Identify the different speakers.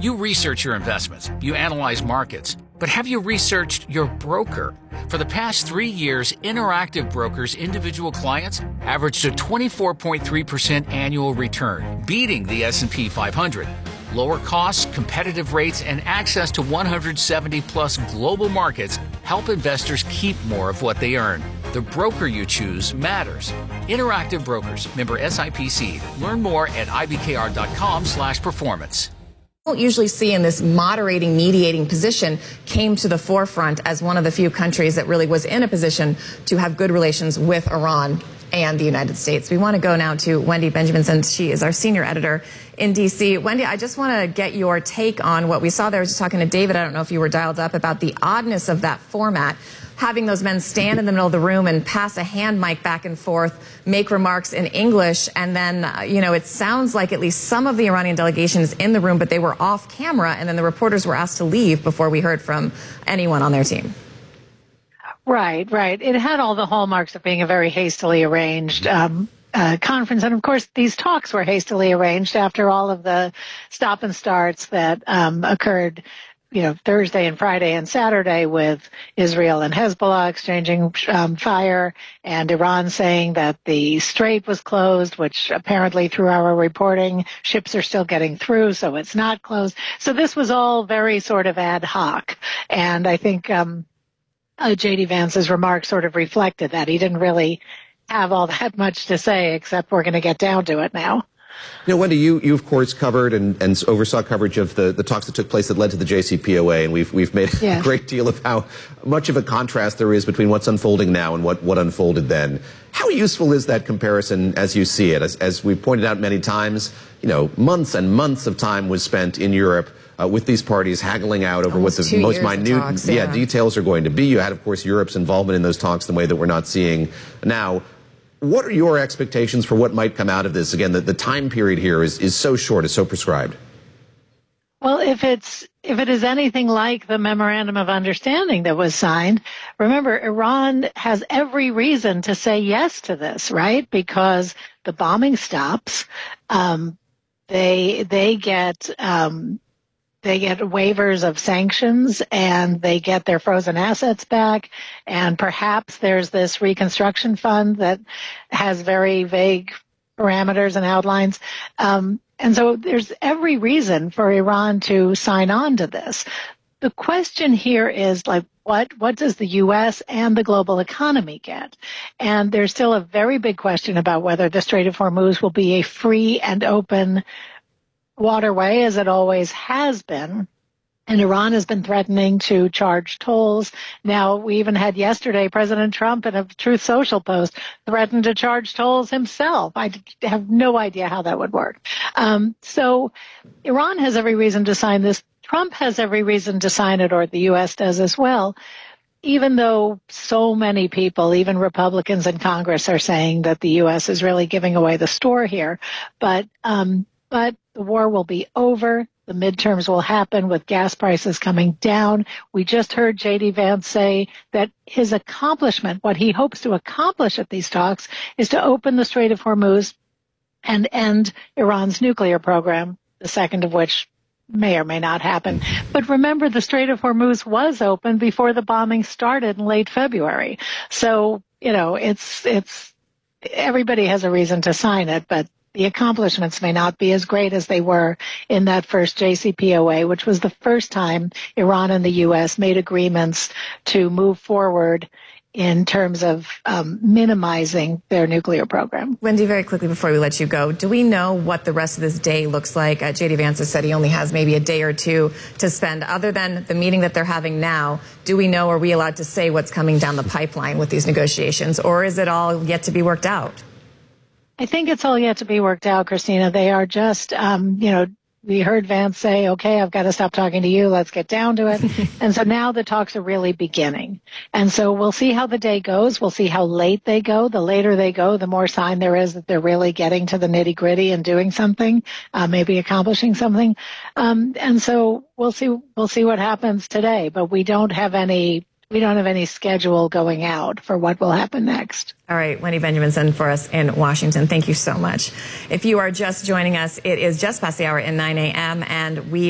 Speaker 1: You research your investments, you analyze markets, but have you researched your broker? For the past 3 years, Interactive Brokers' individual clients averaged a 24.3% annual return, beating the S&P 500. Lower costs, competitive rates, and access to 170-plus global markets help investors keep more of what they earn. The broker you choose matters. Interactive Brokers, member SIPC. Learn more at ibkr.com/performance.
Speaker 2: Don't usually see in this moderating, mediating position came to the forefront as one of the few countries that really was in a position to have good relations with Iran and the United States. We want to go now to Wendy Benjaminson. She is our senior editor in D.C. Wendy, I just want to get your take on what we saw there. I was just talking to David. I don't know if you were dialed up about the oddness of that format. Having those men stand in the middle of the room and pass a hand mic back and forth, make remarks in English, and then, it sounds like at least some of the Iranian delegation is in the room, but they were off camera, and then the reporters were asked to leave before we heard from anyone on their team.
Speaker 3: Right. It had all the hallmarks of being a very hastily arranged conference. And of course, these talks were hastily arranged after all of the stop and starts that occurred Thursday and Friday and Saturday with Israel and Hezbollah exchanging fire, and Iran saying that the strait was closed, which apparently through our reporting, ships are still getting through, so it's not closed. So this was all very sort of ad hoc. And I think J.D. Vance's remarks sort of reflected that. He didn't really have all that much to say, except we're going to get down to it now.
Speaker 4: Wendy, you of course covered and oversaw coverage of the talks that took place that led to the JCPOA, and we've made a great deal of how much of a contrast there is between what's unfolding now and what unfolded then. How useful is that comparison as you see it? As we pointed out many times, months and months of time was spent in Europe with these parties haggling out over what the most minute details are going to be. You had, of course, Europe's involvement in those talks in a way that we're not seeing now. What are your expectations for what might come out of this? Again, the time period here is so short, is so prescribed.
Speaker 3: Well, if it is anything like the memorandum of understanding that was signed, remember, Iran has every reason to say yes to this, right? Because the bombing stops. They get waivers of sanctions, and they get their frozen assets back. And perhaps there's this reconstruction fund that has very vague parameters and outlines. And so there's every reason for Iran to sign on to this. The question here is, what does the U.S. and the global economy get? And there's still a very big question about whether the Strait of Hormuz will be a free and open waterway, as it always has been. And Iran has been threatening to charge tolls. Now, we even had yesterday President Trump in a Truth Social post threatened to charge tolls himself. I have no idea how that would work. So Iran has every reason to sign this. Trump has every reason to sign it, or the U.S. does as well, even though so many people, even Republicans in Congress, are saying that the U.S. is really giving away the store here. But the war will be over. The midterms will happen with gas prices coming down. We just heard J.D. Vance say that his accomplishment, what he hopes to accomplish at these talks, is to open the Strait of Hormuz and end Iran's nuclear program, the second of which may or may not happen. But remember, the Strait of Hormuz was open before the bombing started in late February. So, it's everybody has a reason to sign it, but the accomplishments may not be as great as they were in that first JCPOA, which was the first time Iran and the U.S. made agreements to move forward in terms of minimizing their nuclear program.
Speaker 2: Wendy, very quickly before we let you go, do we know what the rest of this day looks like? J.D. Vance has said he only has maybe a day or two to spend. Other than the meeting that they're having now, do we know, are we allowed to say what's coming down the pipeline with these negotiations, or is it all yet to be worked out?
Speaker 3: I think it's all yet to be worked out, Christina. They are just, we heard Vance say, okay, I've got to stop talking to you. Let's get down to it. And so now the talks are really beginning. And so we'll see how the day goes. We'll see how late they go. The later they go, the more sign there is that they're really getting to the nitty gritty and doing something, maybe accomplishing something. And so we'll see what happens today, but we don't have any schedule going out for what will happen next.
Speaker 2: All right, Wendy Benjaminson for us in Washington. Thank you so much. If you are just joining us, it is just past the hour in 9 a.m. and we